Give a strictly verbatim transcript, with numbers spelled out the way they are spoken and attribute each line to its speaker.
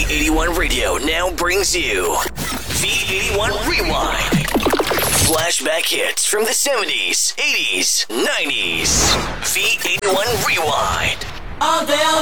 Speaker 1: V eighty-one Radio now brings you V eighty-one Rewind. Flashback hits from the seventies, eighties, nineties. V eighty-one Rewind.
Speaker 2: All day, all